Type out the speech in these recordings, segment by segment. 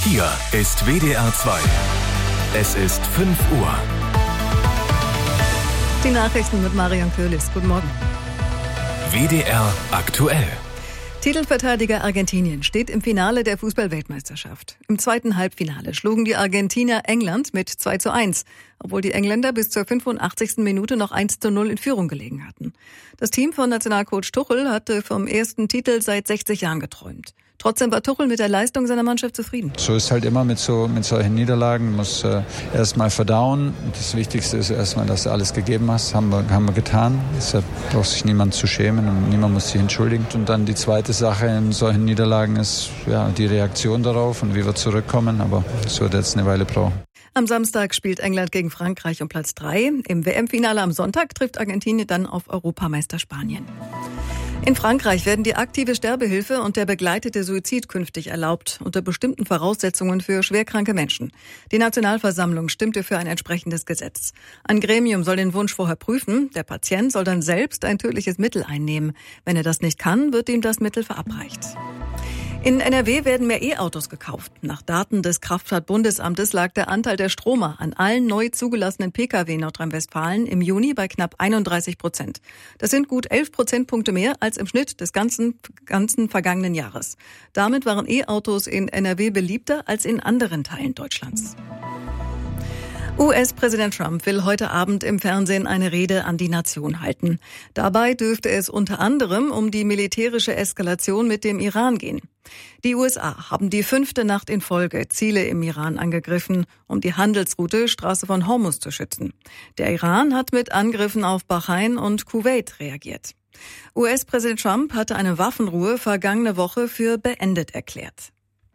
Hier ist WDR 2. Es ist 5 Uhr. Die Nachrichten mit Marion Köhlis. Guten Morgen. WDR aktuell. Titelverteidiger Argentinien steht im Finale der Fußball-Weltmeisterschaft. Im zweiten Halbfinale schlugen die Argentinier England mit 2:1, obwohl die Engländer bis zur 85. Minute noch 1:0 in Führung gelegen hatten. Das Team von Nationalcoach Tuchel hatte vom ersten Titel seit 60 Jahren geträumt. Trotzdem war Tuchel mit der Leistung seiner Mannschaft zufrieden. So ist halt immer mit solchen Niederlagen. Man muss erst mal verdauen. Das Wichtigste ist erstmal, dass du alles gegeben hast. Haben wir getan. Deshalb braucht sich niemand zu schämen und niemand muss sich entschuldigen. Und dann die zweite Sache in solchen Niederlagen ist die Reaktion darauf und wie wir zurückkommen. Aber das wird jetzt eine Weile brauchen. Am Samstag spielt England gegen Frankreich um Platz 3. Im WM-Finale am Sonntag trifft Argentinien dann auf Europameister Spanien. In Frankreich werden die aktive Sterbehilfe und der begleitete Suizid künftig erlaubt, unter bestimmten Voraussetzungen für schwerkranke Menschen. Die Nationalversammlung stimmte für ein entsprechendes Gesetz. Ein Gremium soll den Wunsch vorher prüfen. Der Patient soll dann selbst ein tödliches Mittel einnehmen. Wenn er das nicht kann, wird ihm das Mittel verabreicht. In NRW werden mehr E-Autos gekauft. Nach Daten des Kraftfahrtbundesamtes lag der Anteil der Stromer an allen neu zugelassenen Pkw in Nordrhein-Westfalen im Juni bei knapp 31%. Das sind gut 11 Prozentpunkte mehr als im Schnitt des ganzen vergangenen Jahres. Damit waren E-Autos in NRW beliebter als in anderen Teilen Deutschlands. US-Präsident Trump will heute Abend im Fernsehen eine Rede an die Nation halten. Dabei dürfte es unter anderem um die militärische Eskalation mit dem Iran gehen. Die USA haben die 5. Nacht in Folge Ziele im Iran angegriffen, um die Handelsroute Straße von Hormuz zu schützen. Der Iran hat mit Angriffen auf Bahrain und Kuwait reagiert. US-Präsident Trump hatte eine Waffenruhe vergangene Woche für beendet erklärt.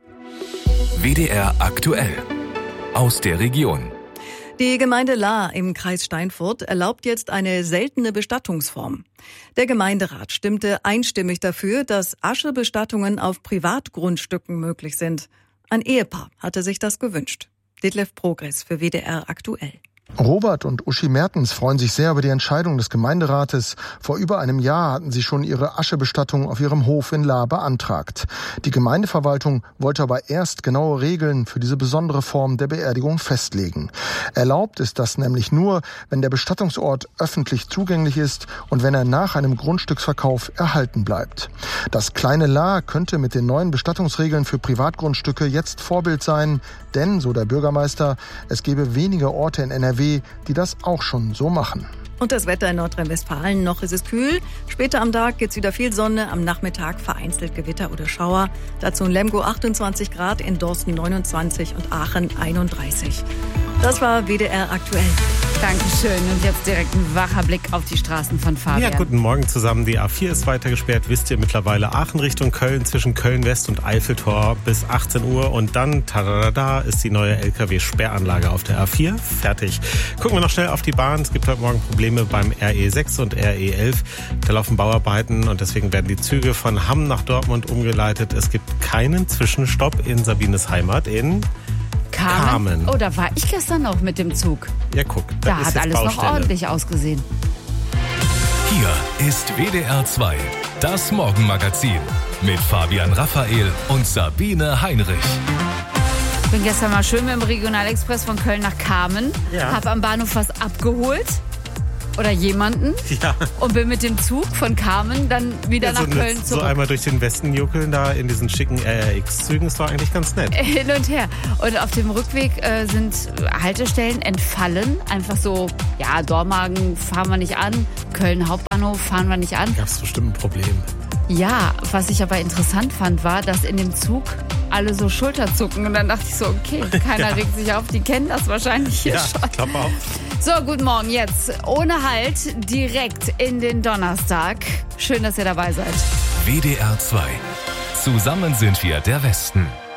WDR aktuell. Aus der Region. Die Gemeinde Lahr im Kreis Steinfurt erlaubt jetzt eine seltene Bestattungsform. Der Gemeinderat stimmte einstimmig dafür, dass Aschebestattungen auf Privatgrundstücken möglich sind. Ein Ehepaar hatte sich das gewünscht. Detlef Progress für WDR aktuell. Robert und Uschi Mertens freuen sich sehr über die Entscheidung des Gemeinderates. Vor über einem Jahr hatten sie schon ihre Aschebestattung auf ihrem Hof in Lahr beantragt. Die Gemeindeverwaltung wollte aber erst genaue Regeln für diese besondere Form der Beerdigung festlegen. Erlaubt ist das nämlich nur, wenn der Bestattungsort öffentlich zugänglich ist und wenn er nach einem Grundstücksverkauf erhalten bleibt. Das kleine Lahr könnte mit den neuen Bestattungsregeln für Privatgrundstücke jetzt Vorbild sein, denn, so der Bürgermeister, es gäbe wenige Orte in NRW, die das auch schon so machen. Und das Wetter in Nordrhein-Westfalen, noch ist es kühl. Später am Tag gibt's wieder viel Sonne, am Nachmittag vereinzelt Gewitter oder Schauer. Dazu in Lemgo 28 Grad, in Dorsten 29 und Aachen 31. Das war WDR aktuell. Dankeschön. Und jetzt direkt ein wacher Blick auf die Straßen von Fabian. Ja, guten Morgen zusammen. Die A4 ist weiter gesperrt, wisst ihr mittlerweile. Aachen Richtung Köln, zwischen Köln-West und Eiffeltor bis 18 Uhr. Und dann, tada, ist die neue LKW-Sperranlage auf der A4 fertig. Gucken wir noch schnell auf die Bahn. Es gibt heute Morgen Probleme beim RE6 und RE11. Da laufen Bauarbeiten und deswegen werden die Züge von Hamm nach Dortmund umgeleitet. Es gibt keinen Zwischenstopp in Sabines Heimat in Kamen. Oh, da war ich gestern noch mit dem Zug. Ja, guck. Da hat alles noch ordentlich ausgesehen. Hier ist WDR 2, das Morgenmagazin mit Fabian Raphael und Sabine Heinrich. Ich bin gestern mal schön mit dem Regionalexpress von Köln nach Kamen. Ja. Hab am Bahnhof was abgeholt. Oder jemanden. Ja. Und bin mit dem Zug von Kamen dann wieder nach Köln zurück. So einmal durch den Westen juckeln da in diesen schicken RRX-Zügen, ist doch eigentlich ganz nett. Hin und her. Und auf dem Rückweg sind Haltestellen entfallen. Einfach so, ja, Dormagen fahren wir nicht an. Köln Hauptbahnhof fahren wir nicht an. Gab's bestimmt ein Problem. Ja, was ich aber interessant fand, war, dass in dem Zug alle so Schulterzucken. Und dann dachte ich so, okay, keiner regt sich auf. Die kennen das wahrscheinlich hier schon. Ich glaube auch. So, guten Morgen. Jetzt ohne Halt direkt in den Donnerstag. Schön, dass ihr dabei seid. WDR 2. Zusammen sind wir der Westen.